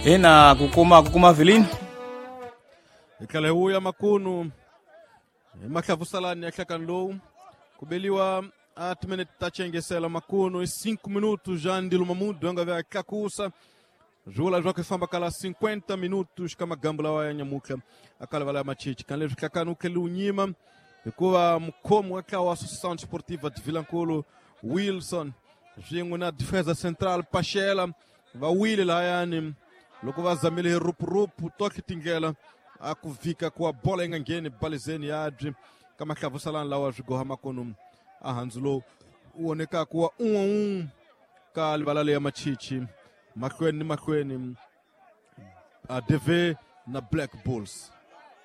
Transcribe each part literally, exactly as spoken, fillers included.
ena kukuma kukuma vilini ikale huya makunu makavusalani akakanlo kubeliwa atmene tachengesela makunu cinco minutos já ndilo mamudu anga vya kakusa jula joga famba kala cinquenta minutos kama gambula wa nyamuka akala vala machichi kanle kakanu kelunyima ikuwa mkomo akawa Associação Desportiva de Vilanculo Wilson jingo na defesa central Pachela va wili la yani loko va zamile rupu rupu toki tingela akuvika kwa bola ngangeni balizeni yadri kama kavusalani lawa jugo hamakonum ahanzulo uoneka kuwa un un ka libalale ya machichi makweni makweni a D V na Black Bulls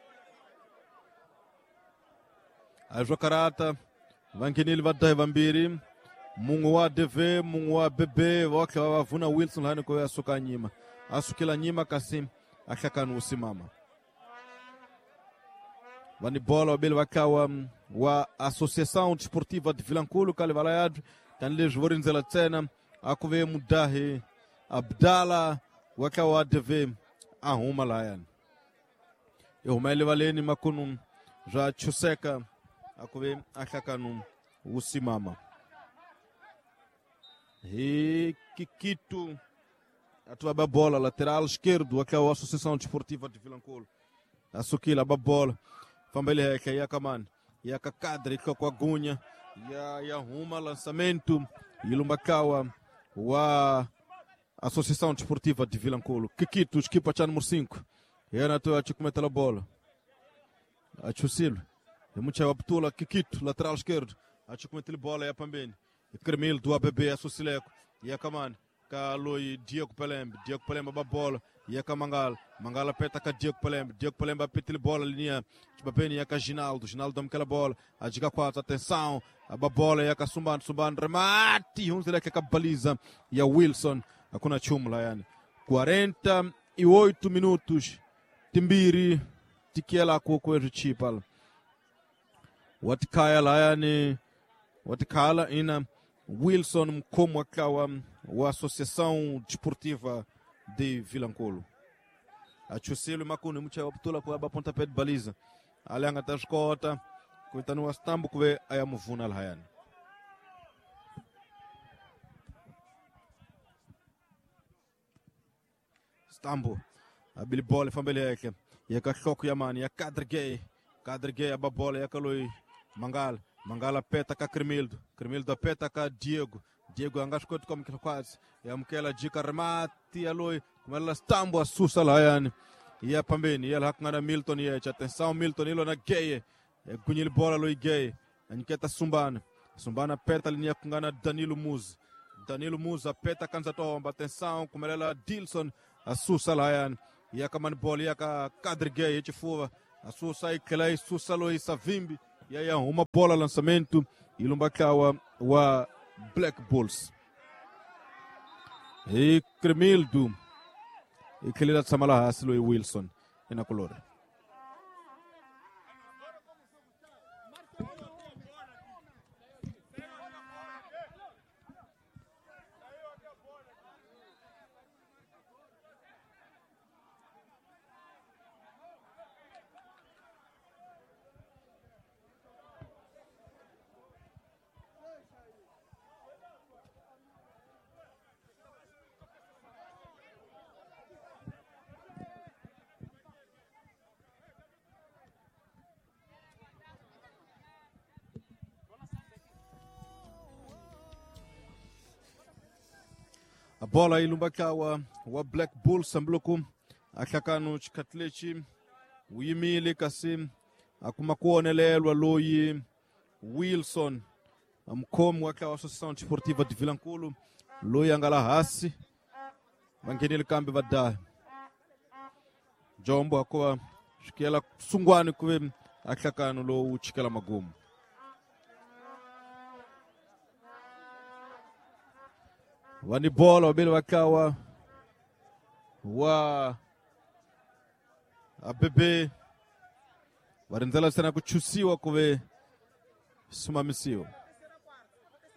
ajo karata vangenili vadai vambiri mungu wa D V mungu wa B B wake wavuna Wilson hani kwa asuka nyima asukila nyima kasim akakanu usimama vani bola wabili wakawa wa Associação Desportiva de Vilanculo kalivalayad kanile jvorin zela tena akuve mudahi Abdala wakawa D V ahuma layan ihumeli valeni makunu ja chuseka akuve akakanu usimama e kikitu atuaba bola lateral esquerdo wakawa Associação Desportiva de Vilanculo asukila babola fambele yake yakaman yakakadri kwa gunya ya yahuma lançamento ilumbakawa wa Associação Desportiva de Vilanculo kikitu equipa cha número cinco yana to achikumeta la bola achusilo mucha waptula kikitu lateral esquerdo achikumeta la bola ya pambeni Cremil do A B B Asocileco yakaman ka loyi Diego Pelembe Diego Pelembe ba bola yaka Mangala Mangala peta ka Diego Pelembe Diego Pelembe petil bola linha chibapeni yaka Ginaldo Ginaldo mkela bola ajiga quatro atenção a bola yaka Sumbano Sumbano remate hunzile ka baliza ya Wilson hakuna chumla yani quarenta e oito minutos timbiri tikiela koko richipal watikaya la yani watikala ina Wilson mkomo akawa wa Associação Desportiva de Vilanculo achusilo makuni mucha waptula kwa ba pontapé de baliza alanga tashkota kuitanu astambu kuwe ayamuvuna alhayani Stambo abili bola fambele yake yaka shoku yamani ya kadrgay kadrgay aba bola yakaloi Mangala Mangala peta ka Cremildo Cremildo peta ka Diego Diego angashkot como que quase ya mkela jika remati aloi kumela Stambo asusa la yani ya pambeni ya hakngana Milton ya atenção Milton ilo na gay gunyil bola loi gay anketa Sumbana Sumbana peta linha kungana Danilo Muz Danilo Muz peta kanza tomba atenção kumela Dilson asusa la yani ya kama bola ya ka kadrgay yechifuva asusa ikelai susa loi savimbi ya ya uma bola lançamento ilumbakawa wa Black Bulls e Cremildo e kelila samala hasilo e Wilson ina colore a bola ilumbakawa wa Black Bulls ambluku akakanu chikatlechi uyimile kasim akumakuonelelwa loyi Wilson mkomo wakawa Associação Desportiva de Vilanculo loyi angala hasi vangenile kambi vada jombo akwa shikela sungwani kuwe akakanu lo uchikela magumu wani bola wabili wakawa wa A B B warinzala sana kuchusiwa kuwe simamisio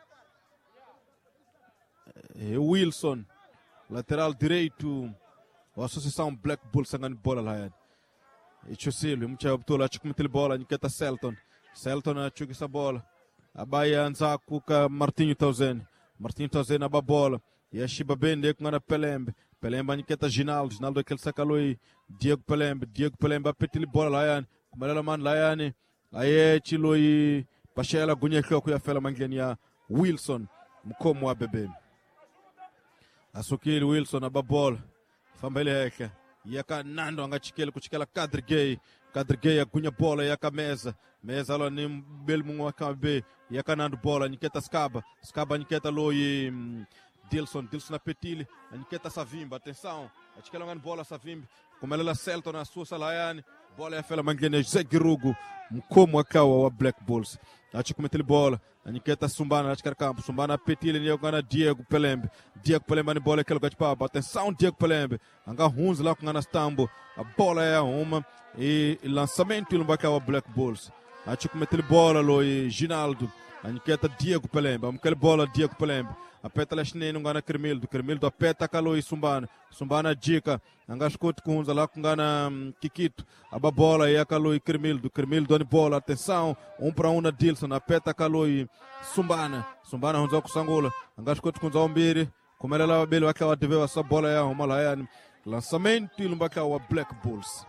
Wilson lateral direito a Associação Black Bulls angani bola lá yani. Ichusilo mcha ubtola chukumitili bola niketa Selton. Selton achukisa bola. Abaya nzaku ka Martinho Tauzen. Martinho Tauzen aba bola. Yashiba bende kungana Pelembe. Pelembe niketa Ginaldo. Ginaldo aquele sakaloi Diego Pelembe. Diego Pelembe apetili bola lá yani. Kumalela man lá yani. Aye chiloi Pashela gunyekho kuyafela mangeni ya Wilson mkomo wa bebe. Asukili Wilson aba bola. Fambele heke. Yaka Nando angachikele kuchikela Kadri Gay. Kadri Gay agunya bola yaka Meza. Meza lo ni bel mungu wakabe. Yaka Nando bola niketa Skaba. Skaba niketa loi um, Dilson. Dilson apetili. Niketa Savimba. Atenção. Achikela ngani bola Savimba. Kumelela Selton na sua salayani. Bola ya fela mangene José Girugo. Mkomo wakawa wa Black Bulls. Achikumetili bola. Aniketa Sumbana achikara campo. Sumbana apetili ni yogana Diego Pelembe. Diego Pelembe ni bola kelo gachpaba. Atenção Diego Pelembe. Anga hunzi lá com ngana Stambo. A bola é uma. E lançamento ilumbakawa Black Bulls. Achikumetili bola lo e Ginaldo. Aniketa Diego Pelembe. Amkele bola Diego Pelembe. Apeta la chinene ngana Kermildo. Kermildo apeta kalo e Sumbana. Sumbana dica. Anga escuta com lá com ngana um, Kikito. Aba bola e akalo e Kermildo. Kermildo ni bola. Atenção. Um para um na Dilson. Apeta kalo e Sumbana. Sumbana hunza kusangula. Anga escuta com Zaumbiri. Como ela lá belo aquela deveu essa bola é uma lá é lançamento ilumbakawa Black Bulls.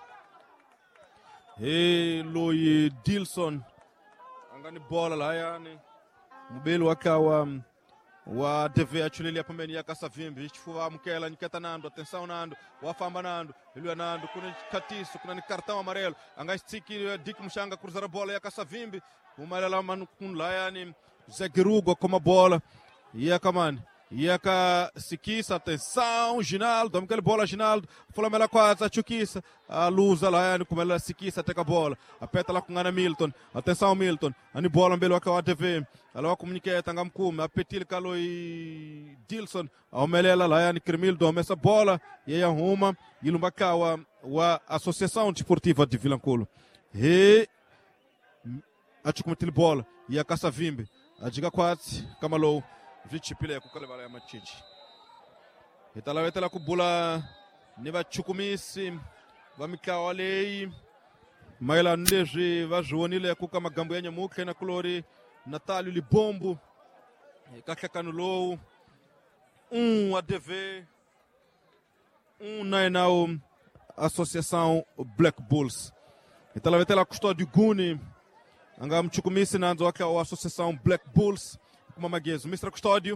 E Louis Dilson. Angani bola lá é belo akawa wa deve achulilia pembeni ya Kasavimbi ichifuwa mkela niketa Nando. Atenção Nando wafamba Nando ilua Nando kuna katiso kuna ni cartão amarelo anga stiki dik mshanga cruzar a bola ya Kasavimbi umalala manu kun lá yani Zé Girugo com a bola e a kamani Yaka Sikisa, atenção, Ginaldo, aquela bola Ginaldo, Flamengo quase, a Chukisa, a luz lá, como ela Sikisa, até a bola, apeta lá com Ana Milton, atenção Milton, a bola belo aquela A T V, ela comunica tangam cum, a petil caloi Dilson, a omelela lá, a Kermildo, essa bola, e aí arruma, e lumbakawa, a Associação Desportiva de Vilanculo, e a Chukumetil bola, e a Kasavimbi, a Diga quase, Kamalou, vichipile kukale bala ya machichi italawetela kubula niba chukumisi vamikawalei maila ndeji vajuonile kuka magambo yenye muke na kulori Natalio Libombo kakakanulo um A D V um nainao Associação Black Bulls italawetela custódio Guni anga mchukumisi nanzo wake wa Associação Black Bulls kuma magezo mister Custódio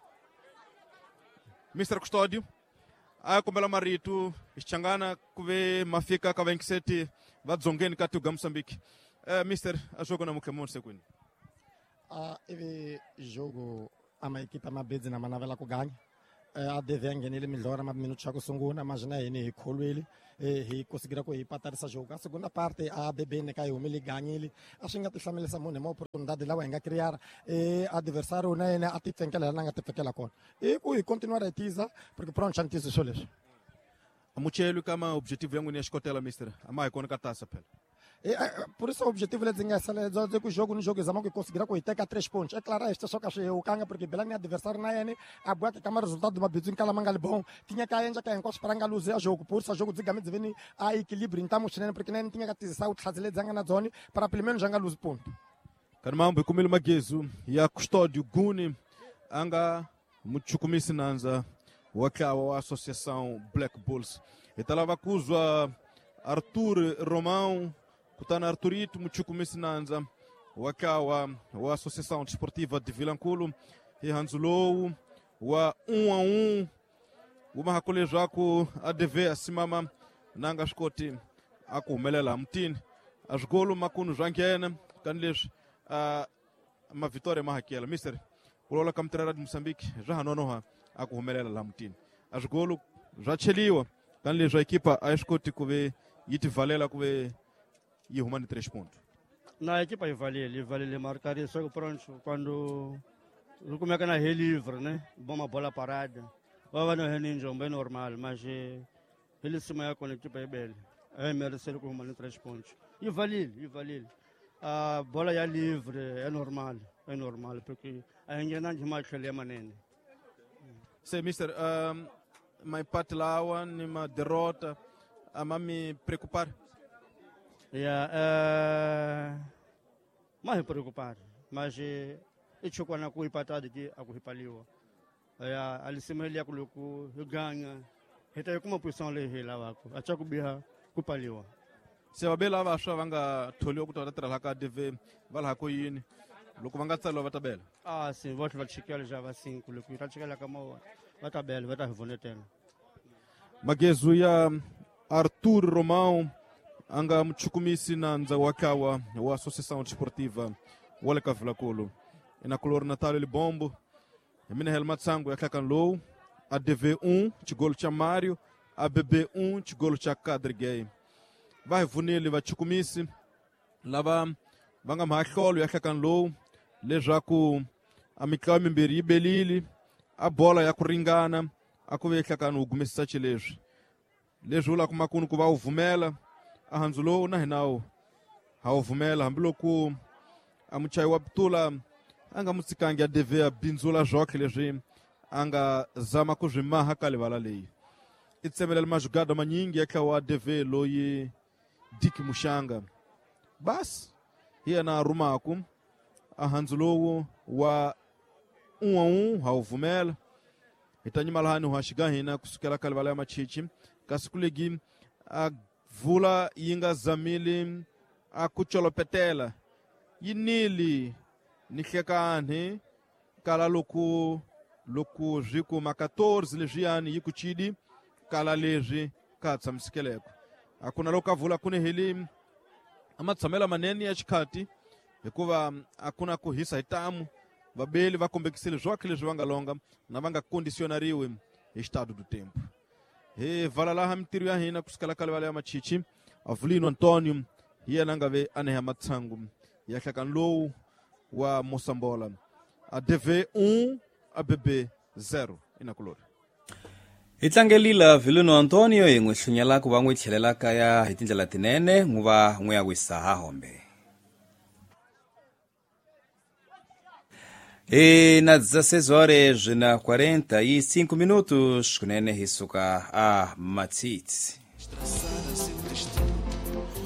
mister Custódio aya kumbela maritu ischangana kuve mafika kavenkiseti vadzongeni kati uga Moçambique eh mister a jogo na mukemon sequini ah eve jogo ama equipa mabedzi na manavela ku ganha a deve ngenile melhora ma minuto chako sunguna mas na ene kholweli e conseguirá com empatar essa jogo. A segunda parte a B B ne caiu me ganha ele acho que a essa mone uma oportunidade lá vai criar e adversário né a ti tem que ela não tem que ela com e coi continuar a tiza porque pronto chantes soles a muchelo kama objetivo yangu ni ashkotela mister ama icona katasa pela e por isso o objetivo é dizer essa dizer que o jogo no jogo exame que conseguirá com iteca três pontos é claro esta só que o canga porque belani adversário na ene a boa que câmara resultado de uma bizu em Calamanga bom tinha que ainda que encosta para enganar o jogo por isso o jogo digamente vem a equilíbrio então mostrando porque nem tinha que atizar o trazer zanga na zona para pelo menos enganar os pontos Carmambo como ele magezo ya Custódio Guni anga muchukumisi nanza wakawa Associação Black Bulls italava kuzwa Arthur Romão Kutana Arturito, Muchukumisi Nanza, wakawa wa Associação Desportiva de Vilanculo, e Hanzulou, wa um a um, uma hakolejo ako A D V asimama nanga skoti ako melela mtini, asgolo makuno jangena, kanlejo uma vitória mahakiela. Mister, kulola kamtrara de Moçambique, já hanonoha ako melela la mtini. Asgolo já cheliwa, kanlejo a equipa a skoti kuve iti valela kuve e arrumando três pontos. Na equipa Ivali, ele Ivali marcaria só pronto quando não como é que na rede livre, né? Bom uma bola parada. Vai no reninho bem normal, mas ele se meia com a equipa é bela. É merecer com arrumando três pontos. Ivali, Ivali. A bola é livre, é normal, é normal porque a gente não demais que ele é manene. Sei, mister, empate lawa ni uma derrota ama me preocupar? Yeah, uh, mais preocupado, mas e chocou na coisa patada que a coisa paliu. Yeah, ali cima ele colocou ganha, então como posição ele lá vaco, a chaco biha kupaliwa. Se babela vasha vanga tholiwa kuti vatatira laka D V vala hako yini loko vanga tsaliwa va tabela. Ah, sim, vou te checar já vai cinco, loko ita checar lá kama va tabela, va ta vonetela. Magezu ya Arthur Romão anga mchukumisi na nza wakawa wa Associação Desportiva wale ka Vilakolo ina color Natal ele bombo mina helmat sangu ya kakan low a D V um chigolo cha Mário a B B um chigolo cha Kadrigay vai vunele va chukumisi lava vanga mahlolo ya kakan low lejaku amikao mimberi belili a bola ya kuringana akuve kakan ugumisa chilejo lejula kumakunu kuba uvumela ahanzulo na hinao hauvumela hambiloku amuchai waptula anga musikangi ya D V a binzula joque leje anga zama kujimaha kalivala lei itsemela lima jogada manyingi yaka wa D V loyi diki mushanga bas hiya na rumaku ahanzulo wa um a um hauvumela itanyimalahani huashigahina kusukela kalivala ya machichi kasikulegi a vula yinga zamili a kucholopetela yinili nihlekani kala loku loku jiku ma quatorze lejiani yikuchidi kala leji katsa msikeleko akuna loka vula kune hili amatsamela maneni ya chikati hikuva akuna kuhisa hitamu vabeli vakombekisile joque leji vangalonga na vanga condicionariwe estado do tempo. He valala hamtiru ya hina kusikala kalwala ya machichi Avulino Antônio hiya nangave aneha matsangu ya kakan low wa Mosambola a D V um a B B zero ina kulori itlangelila Vilino Antônio yengwe hlunyala ku vangwe thelela ka ya hitindlela tinene nguva ngwe ya wisa ha hombe E na dezesseis horas na quarenta e cinco minutos kunene hisuka a Matiti.